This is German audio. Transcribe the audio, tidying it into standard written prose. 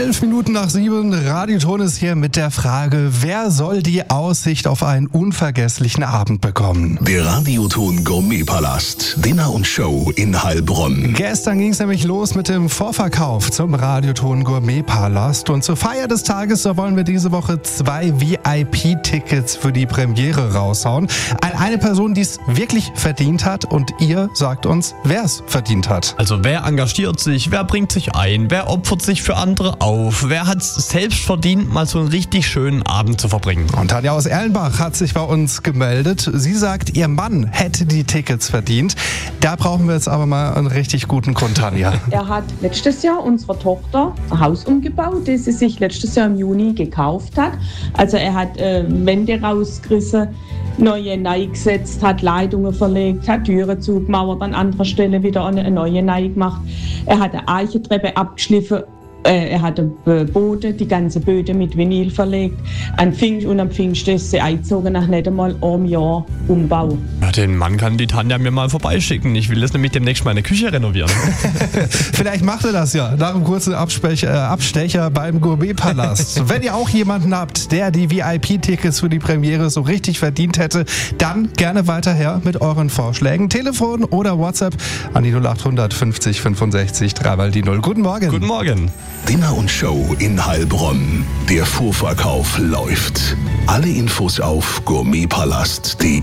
7:11, Radioton ist hier mit der Frage, wer soll die Aussicht auf einen unvergesslichen Abend bekommen? Der Radioton Gourmetpalast, Dinner und Show in Heilbronn. Gestern ging es nämlich los mit dem Vorverkauf zum Radioton Gourmetpalast und zur Feier des Tages, da wollen wir diese Woche 2 VIP-Tickets für die Premiere raushauen. An eine Person, die es wirklich verdient hat, und ihr sagt uns, wer es verdient hat. Also wer engagiert sich, wer bringt sich ein, wer opfert sich für andere auf, wer hat es selbst verdient, mal so einen richtig schönen Abend zu verbringen. Und Tanja aus Erlenbach hat sich bei uns gemeldet. Sie sagt, ihr Mann hätte die Tickets verdient. Da brauchen wir jetzt aber mal einen richtig guten Grund, Tanja. Er hat letztes Jahr unserer Tochter ein Haus umgebaut, das sie sich letztes Jahr im Juni gekauft hat. Also er hat Wände rausgerissen, neue neigesetzt, hat Leitungen verlegt, hat Türen zugemauert, an anderer Stelle wieder eine neue neu gemacht. Er hat eine Eichentreppe abgeschliffen. Er hat Boote, die ganze Böden mit Vinyl verlegt. Am Pfingsten ist sie eingezogen nach nicht einmal einem Jahr Umbau. Ja, den Mann kann die Tanja mir mal vorbeischicken. Ich will das nämlich demnächst meine Küche renovieren. Vielleicht macht er das ja nach einem kurzen Abstecher beim Gourmetpalast. Wenn ihr auch jemanden habt, der die VIP-Tickets für die Premiere so richtig verdient hätte, dann gerne weiterher mit euren Vorschlägen. Telefon oder WhatsApp an die 0800 50 65 3x0. Guten Morgen. Guten Morgen. Dinner und Show in Heilbronn. Der Vorverkauf läuft. Alle Infos auf gourmetpalast.de.